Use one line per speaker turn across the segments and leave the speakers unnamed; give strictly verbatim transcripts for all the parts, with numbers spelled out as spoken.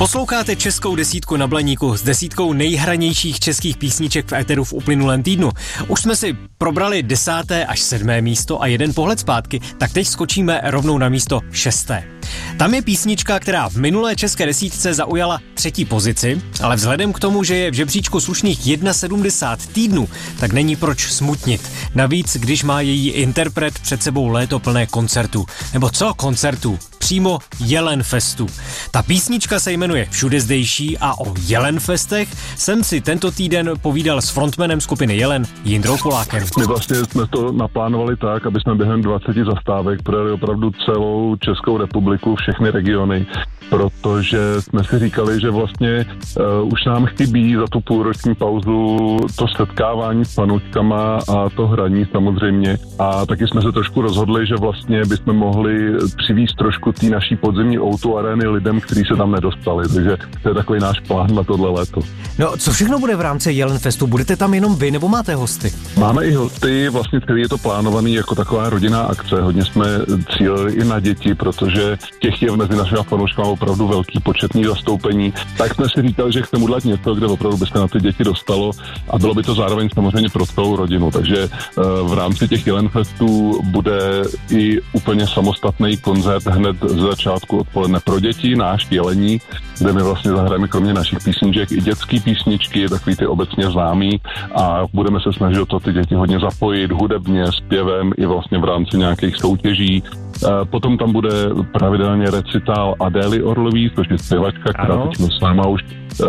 Posloucháte Českou desítku na Blaníku s desítkou nejhranějších českých písniček v éteru v uplynulém týdnu. Už jsme si probrali desáté až sedmé místo a jeden pohled zpátky, tak teď skočíme rovnou na místo šesté. Tam je písnička, která v minulé české desítce zaujala třetí pozici, ale vzhledem k tomu, že je v žebříčku slušných sedmdesát jedna týdnů, tak není proč smutnit. Navíc, když má její interpret před sebou léto plné koncertů. Nebo co koncertů? Přímo Jelenfestu. Ta písnička se jmenuje Všude zdejší a o Jelenfestech jsem si tento týden povídal s frontmanem skupiny Jelen Jindrou Polákem.
My vlastně jsme to naplánovali tak, aby jsme během dvaceti zastávek projeli opravdu celou Českou republiku, všechny regiony, protože jsme si říkali, že vlastně uh, už nám chybí za tu půlroční pauzu to setkávání s fanouškama a to hraní samozřejmě. A taky jsme se trošku rozhodli, že vlastně bychom mohli přivízt trošku té naší podzimní ó dvě arény lidem, kteří se tam nedostali. Takže to je takový náš plán na tohle léto.
No, co všechno bude v rámci Jelenfestu? Budete tam jenom vy nebo máte hosty?
Máme i hosty, vlastně celý je to plánovaný jako taková rodinná akce. Hodně jsme cílili i na děti, protože těch je mezi našimi fanouškama opravdu velký početní zastoupení. Tak jsme si říkali, že chceme udělat něco, kde opravdu by se na ty děti dostalo a bylo by to zároveň samozřejmě pro celou rodinu. Takže uh, v rámci těch Jelenfestů bude i úplně samostatný koncert hned z začátku odpoledne pro děti, náš Jelení, kde my vlastně zahrajeme kromě našich písniček i dětský písničky, takový ty obecně známý a budeme se snažit o to ty děti hodně zapojit hudebně, zpěvem i vlastně v rámci nějakých soutěží. Potom tam bude pravidelně recitál Adély Orlový, což je zpěvačka, která teď s náma už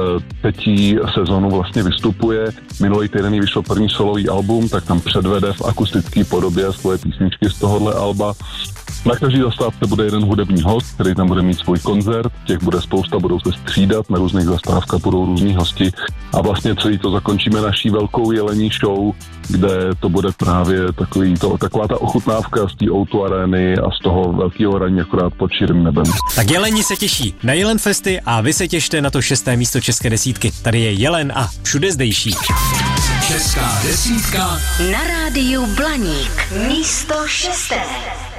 třetí sezonu vlastně vystupuje. Minulý týden jí vyšlo první solový album, tak tam předvede v akustické podobě svoje písničky z tohohle alba. Na každý zastávce bude jeden hudební host, který tam bude mít svůj koncert, těch bude spousta, budou se střídat, na různých zastávkách budou různí hosti a vlastně celý to zakončíme naší velkou jelení show, kde to bude právě takový to, taková ta ochutnávka z té ó dvě arény a z toho velkého hraní akorát pod širým nebem.
Tak Jeleni se těší na Jelenfesty a vy se těšte na to šesté místo české desítky. Tady je Jelen a Všude zdejší.
Česká desítka na rádiu Blaník. Místo šesté.